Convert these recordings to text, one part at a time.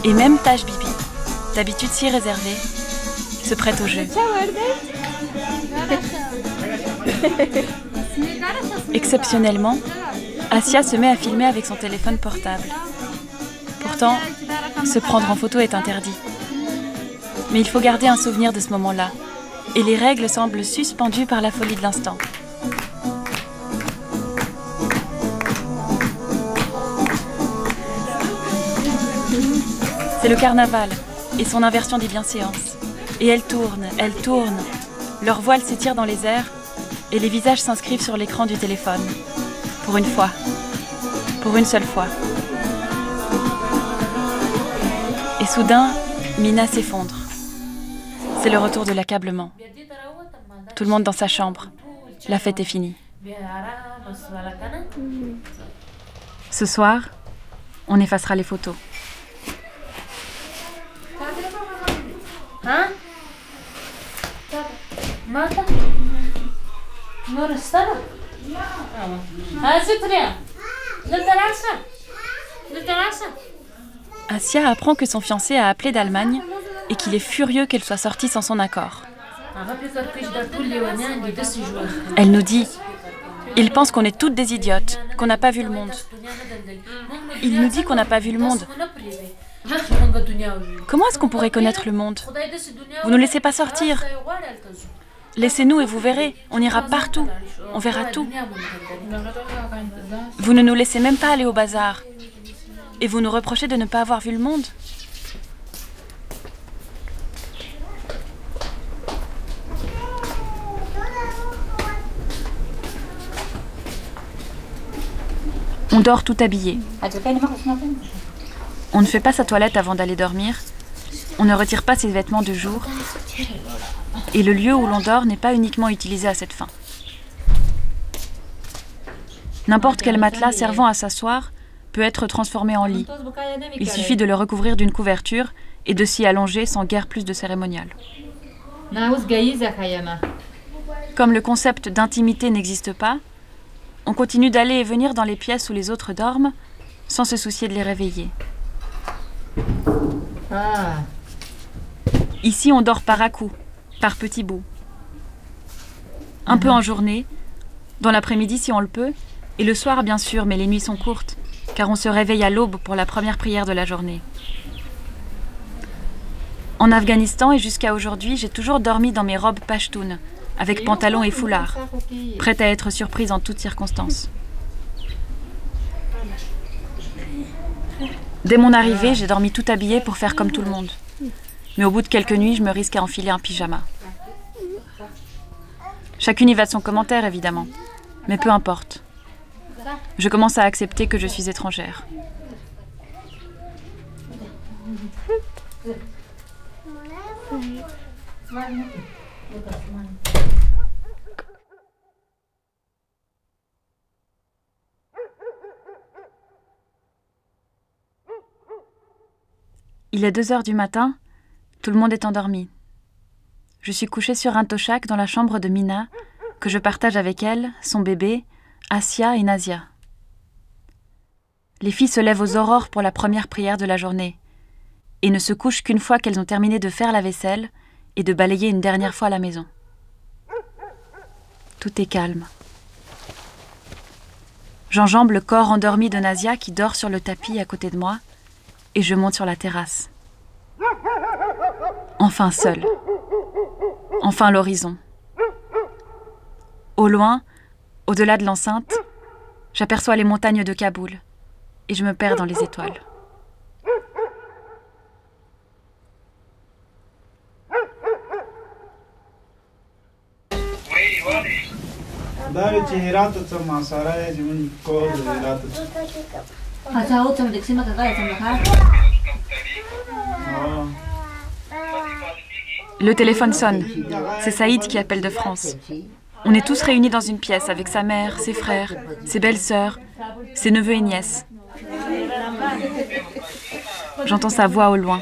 Et même Taj Bibi, d'habitude si réservée, se prête au jeu. Exceptionnellement, Assia se met à filmer avec son téléphone portable. Pourtant, se prendre en photo est interdit. Mais il faut garder un souvenir de ce moment-là, et les règles semblent suspendues par la folie de l'instant. C'est le carnaval et son inversion des bienséances. Et elles tournent. Leurs voiles s'étirent dans les airs et les visages s'inscrivent sur l'écran du téléphone. Pour une fois. Pour une seule fois. Et soudain, Mina s'effondre. C'est le retour de l'accablement. Tout le monde dans sa chambre. La fête est finie. Ce soir, on effacera les photos. Assia apprend que son fiancé a appelé d'Allemagne et qu'il est furieux qu'elle soit sortie sans son accord. Elle nous dit « Il pense qu'on est toutes des idiotes, qu'on n'a pas vu le monde. » Il nous dit qu'on n'a pas vu le monde. Comment est-ce qu'on pourrait connaître le monde? Vous ne nous laissez pas sortir. Laissez-nous et vous verrez, on ira partout, on verra tout. Vous ne nous laissez même pas aller au bazar. Et vous nous reprochez de ne pas avoir vu le monde? On dort tout habillé. On ne fait pas sa toilette avant d'aller dormir. On ne retire pas ses vêtements de jour. Et le lieu où l'on dort n'est pas uniquement utilisé à cette fin. N'importe quel matelas servant à s'asseoir peut être transformé en lit. Il suffit de le recouvrir d'une couverture et de s'y allonger sans guère plus de cérémonial. Comme le concept d'intimité n'existe pas, on continue d'aller et venir dans les pièces où les autres dorment sans se soucier de les réveiller. Ici, on dort par à-coups, par petits bouts. Un peu en journée, dans l'après-midi si on le peut, et le soir bien sûr, mais les nuits sont courtes, car on se réveille à l'aube pour la première prière de la journée. En Afghanistan et jusqu'à aujourd'hui, j'ai toujours dormi dans mes robes pashtoun, avec pantalon et foulard, prête à être surprise en toutes circonstances. Dès mon arrivée, j'ai dormi tout habillée pour faire comme tout le monde. Mais au bout de quelques nuits, je me risque à enfiler un pyjama. Chacune y va de son commentaire, évidemment. Mais peu importe. Je commence à accepter que je suis étrangère. Il est 2 heures du matin, tout le monde est endormi. Je suis couchée sur un toshak dans la chambre de Mina, que je partage avec elle, son bébé, Assia et Nazia. Les filles se lèvent aux aurores pour la première prière de la journée et ne se couchent qu'une fois qu'elles ont terminé de faire la vaisselle et de balayer une dernière fois la maison. Tout est calme. J'enjambe le corps endormi de Nazia qui dort sur le tapis à côté de moi et je monte sur la terrasse. Enfin seule. Enfin l'horizon. Au loin, au-delà de l'enceinte, j'aperçois les montagnes de Kaboul et je me perds dans les étoiles. Le téléphone sonne. C'est Saïd qui appelle de France. On est tous réunis dans une pièce avec sa mère, ses frères, ses belles-sœurs, ses neveux et nièces. J'entends sa voix au loin.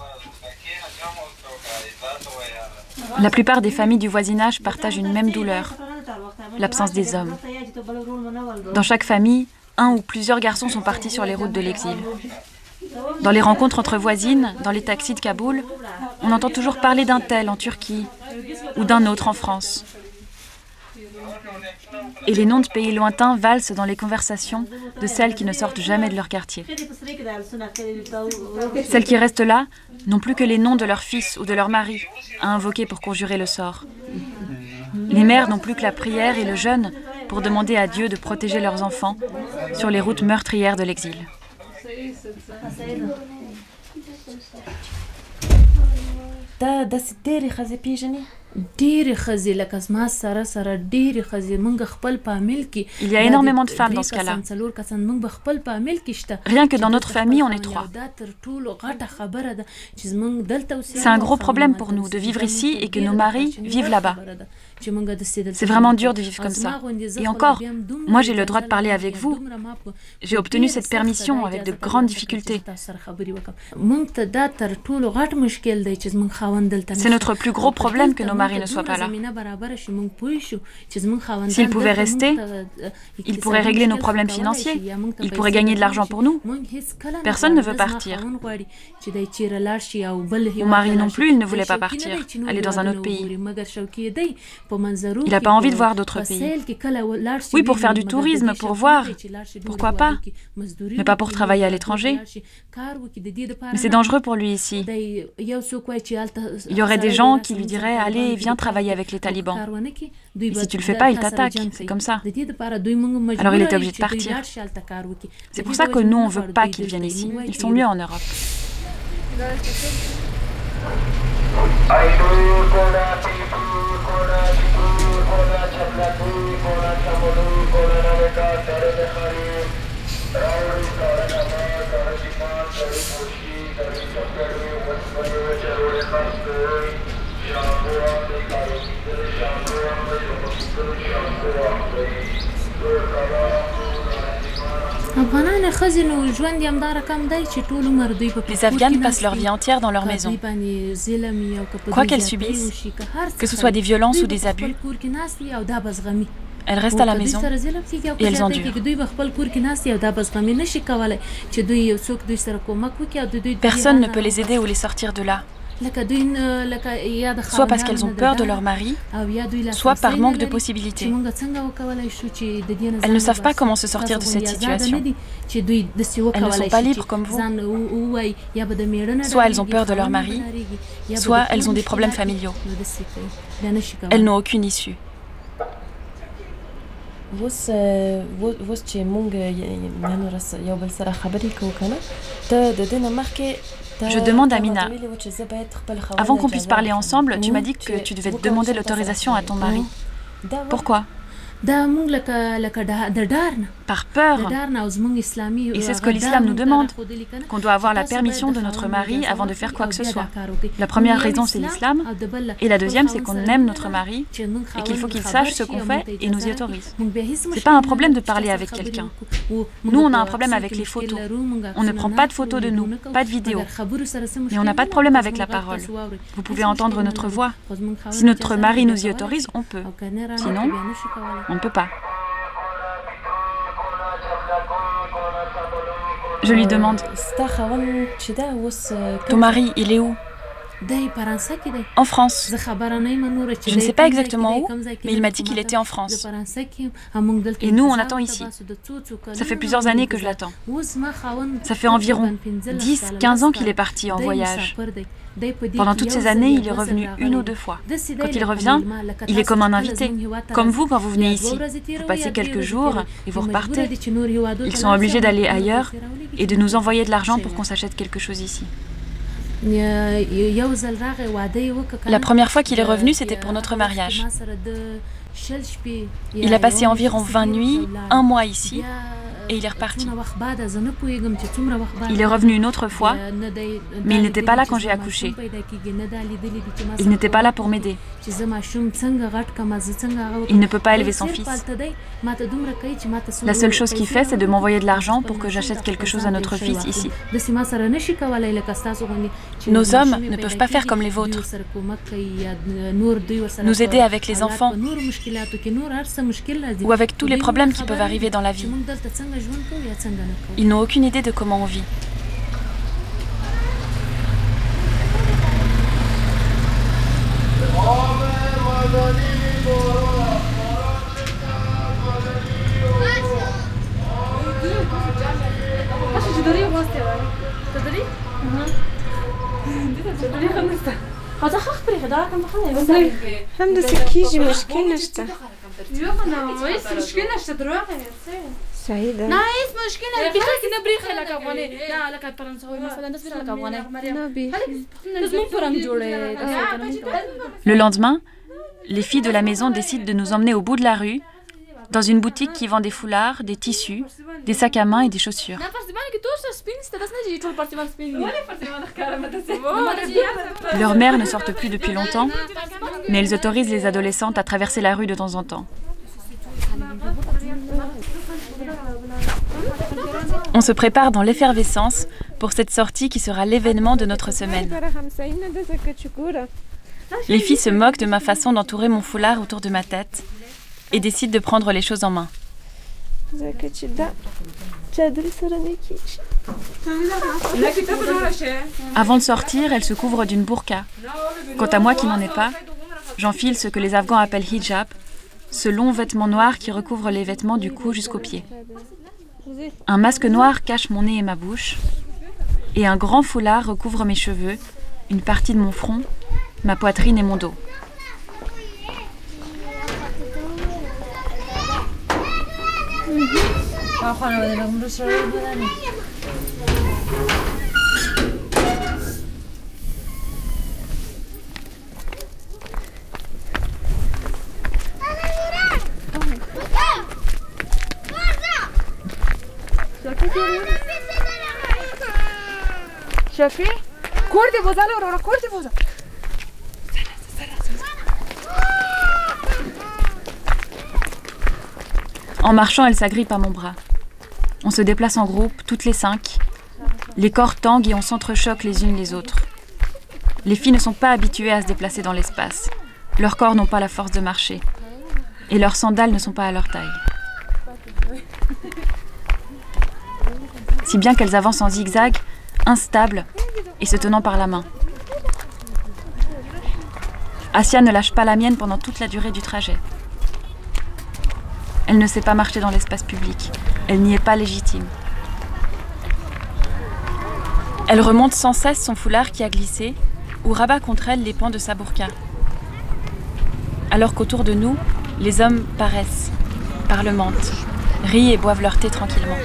La plupart des familles du voisinage partagent une même douleur, l'absence des hommes. Dans chaque famille, un ou plusieurs garçons sont partis sur les routes de l'exil. Dans les rencontres entre voisines, dans les taxis de Kaboul, on entend toujours parler d'un tel en Turquie ou d'un autre en France. Et les noms de pays lointains valsent dans les conversations de celles qui ne sortent jamais de leur quartier. Celles qui restent là n'ont plus que les noms de leurs fils ou de leurs maris à invoquer pour conjurer le sort. Les mères n'ont plus que la prière et le jeûne pour demander à Dieu de protéger leurs enfants sur les routes meurtrières de l'exil. Il y a énormément de femmes dans ce cas-là. Rien que dans notre famille, on est 3. C'est un gros problème pour nous de vivre ici et que nos maris vivent là-bas. C'est vraiment dur de vivre comme ça. Et encore, moi j'ai le droit de parler avec vous. J'ai obtenu cette permission avec de grandes difficultés. C'est notre plus gros problème que nos maris ne soient pas là. S'ils pouvaient rester, ils pourraient régler nos problèmes financiers. Ils pourraient gagner de l'argent pour nous. Personne ne veut partir. Mon mari non plus, il ne voulait pas partir, aller dans un autre pays. Il n'a pas envie de voir d'autres pays. Oui, pour faire du tourisme, pour voir, pourquoi pas, mais pas pour travailler à l'étranger. Mais c'est dangereux pour lui ici. Il y aurait des gens qui lui diraient « Allez, viens travailler avec les talibans ». Et si tu le fais pas, ils t'attaquent, c'est comme ça. Alors il était obligé de partir. C'est pour ça que nous, on ne veut pas qu'ils viennent ici. Ils sont mieux en Europe. Les Afghanes passent leur vie entière dans leur maison. Quoi qu'elles subissent, que ce soit des violences ou des abus, elles restent à la maison et elles endurent. Personne ne peut les aider ou les sortir de là. Soit parce qu'elles ont peur de leur mari, soit par manque de possibilités. Elles ne savent pas comment se sortir de cette situation. Elles ne sont pas libres comme vous. Soit elles ont peur de leur mari, soit elles ont des problèmes familiaux. Elles n'ont aucune issue. Je demande à Mina, avant qu'on puisse parler ensemble, tu m'as dit que tu devais demander l'autorisation à ton mari. Pourquoi ? Par peur. Et c'est ce que l'islam nous demande, qu'on doit avoir la permission de notre mari avant de faire quoi que ce soit. La première raison, c'est l'islam, et la deuxième, c'est qu'on aime notre mari et qu'il faut qu'il sache ce qu'on fait et nous y autorise. C'est pas un problème de parler avec quelqu'un. Nous, on a un problème avec les photos. On ne prend pas de photos de nous, pas de vidéos. Mais on n'a pas de problème avec la parole. Vous pouvez entendre notre voix. Si notre mari nous y autorise, on peut. Sinon, on ne peut pas. Je lui demande, ton mari, il est où ? En France. Je ne sais pas exactement où, mais il m'a dit qu'il était en France. Et nous, on attend ici. Ça fait plusieurs années que je l'attends. Ça fait environ 10-15 ans qu'il est parti en voyage. Pendant toutes ces années, il est revenu 1 ou 2 fois. Quand il revient, il est comme un invité. Comme vous quand vous venez ici. Vous passez quelques jours et vous repartez. Ils sont obligés d'aller ailleurs et de nous envoyer de l'argent pour qu'on s'achète quelque chose ici. La première fois qu'il est revenu, c'était pour notre mariage. Il a passé environ 20 nuits, 1 mois ici, et il est reparti. Il est revenu une autre fois, mais il n'était pas là quand j'ai accouché. Il n'était pas là pour m'aider. Il ne peut pas élever son fils. La seule chose qu'il fait, c'est de m'envoyer de l'argent pour que j'achète quelque chose à notre fils ici. Nos hommes ne peuvent pas faire comme les vôtres. Nous aider avec les enfants ou avec tous les problèmes qui peuvent arriver dans la vie. Ils n'ont aucune idée de comment on vit. هم دست کیجی مشکل نشته سعيدة لا هيس مشكلة بيخلك نبريخ لك أفغاني لا لك فرنساوي مثلا بس لك أفغاني بس مو فرنك جوري Le lendemain, les filles de la maison décident de nous emmener au bout de la rue, dans une boutique qui vend des foulards, des tissus, des sacs à main et des chaussures. Leurs mères ne sortent plus depuis longtemps, mais elles autorisent les adolescentes à traverser la rue de temps en temps. On se prépare dans l'effervescence pour cette sortie qui sera l'événement de notre semaine. Les filles se moquent de ma façon d'entourer mon foulard autour de ma tête et décident de prendre les choses en main. Avant de sortir, elles se couvrent d'une burqa. Quant à moi qui n'en ai pas, j'enfile ce que les Afghans appellent hijab, ce long vêtement noir qui recouvre les vêtements du cou jusqu'aux pieds. Un masque noir cache mon nez et ma bouche, et un grand foulard recouvre mes cheveux, une partie de mon front, ma poitrine et mon dos. شافي كوردي بوزالي ورا كوردي بوزا En marchant, elle s'agrippe à mon bras. On se déplace en groupe, toutes les 5. Les corps tanguent et on s'entrechoque les unes les autres. Les filles ne sont pas habituées à se déplacer dans l'espace. Leurs corps n'ont pas la force de marcher. Et leurs sandales ne sont pas à leur taille. Si bien qu'elles avancent en zigzag, instables et se tenant par la main. Assia ne lâche pas la mienne pendant toute la durée du trajet. Elle ne sait pas marcher dans l'espace public. Elle n'y est pas légitime. Elle remonte sans cesse son foulard qui a glissé ou rabat contre elle les pans de sa burqa. Alors qu'autour de nous, les hommes paraissent, parlementent, rient et boivent leur thé tranquillement.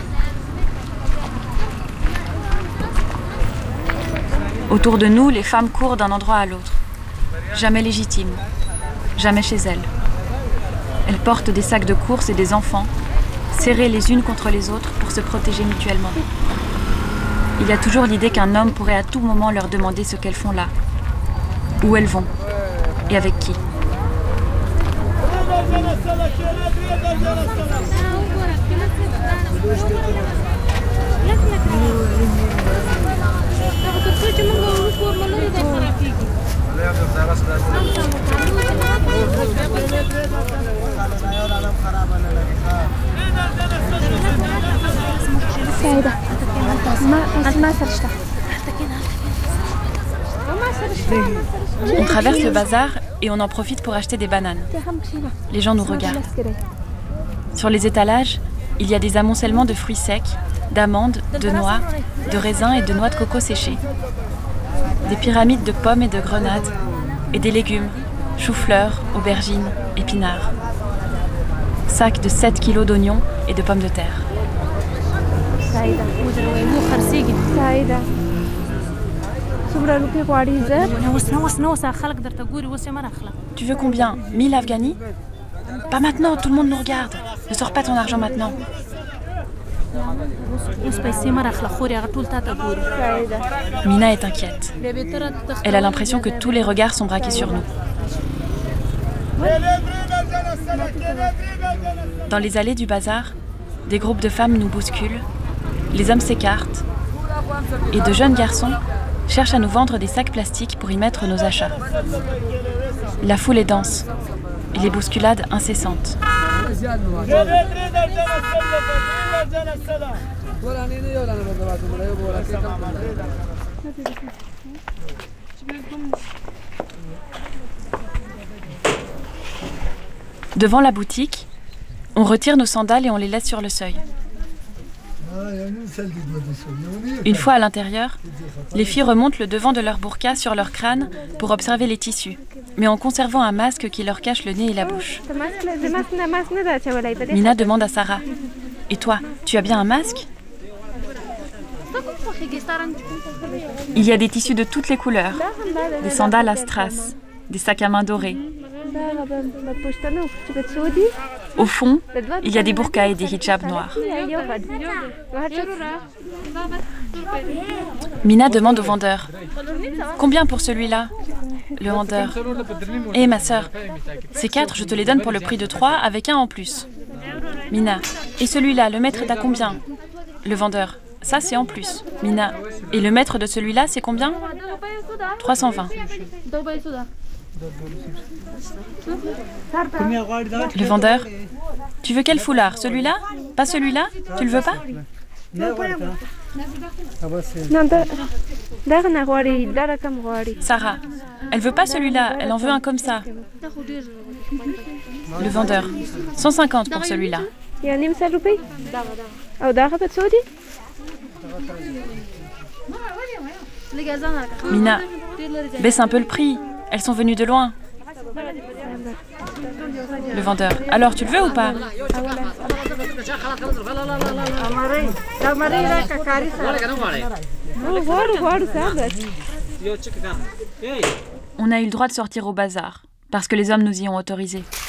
Autour de nous, les femmes courent d'un endroit à l'autre. Jamais légitimes, jamais chez elles. Elles portent des sacs de course et des enfants, serrés les unes contre les autres pour se protéger mutuellement. Il y a toujours l'idée qu'un homme pourrait à tout moment leur demander ce qu'elles font là, où elles vont, et avec qui. On traverse le bazar et on en profite pour acheter des bananes. Les gens nous regardent. Sur les étalages, il y a des amoncellements de fruits secs, d'amandes, de noix, de raisins et de noix de coco séchées. Des pyramides de pommes et de grenades, et des légumes, choux-fleurs, aubergines, épinards. Sacs de 7 kilos d'oignons et de pommes de terre. Tu veux combien? 1000 Afghani? Pas maintenant, tout le monde nous regarde. Ne sors pas ton argent maintenant. Mina est inquiète. Elle a l'impression que tous les regards sont braqués sur nous. Dans les allées du bazar, des groupes de femmes nous bousculent, les hommes s'écartent et de jeunes garçons cherchent à nous vendre des sacs plastiques pour y mettre nos achats. La foule est dense et les bousculades incessantes. Devant la boutique, on retire nos sandales et on les laisse sur le seuil. Une fois à l'intérieur, les filles remontent le devant de leur burqa sur leur crâne pour observer les tissus, mais en conservant un masque qui leur cache le nez et la bouche. Mina demande à Sarah, « Et toi, tu as bien un masque ?» Il y a des tissus de toutes les couleurs, des sandales à strass, des sacs à main dorés. Au fond, il y a des burqas et des hijabs noirs. Mina demande au vendeur, « Combien pour celui-là ?» Le vendeur, « Eh ma sœur, ces 4, je te les donne pour le prix de 3 avec un en plus. » Mina, « Et celui-là, le mètre est à combien ?» Le vendeur, « Ça c'est en plus. » Mina, « Et le mètre de celui-là, c'est combien ?» 320. Le vendeur, « Tu veux quel foulard? Celui-là? Pas celui-là? Tu le veux pas ?» Sarah, elle veut pas celui-là, elle en veut un comme ça. Le vendeur, 150 pour celui-là. Mina, baisse un peu le prix, elles sont venues de loin. Le vendeur, alors tu le veux ou pas? On a eu le droit de sortir au bazar, parce que les hommes nous y ont autorisé.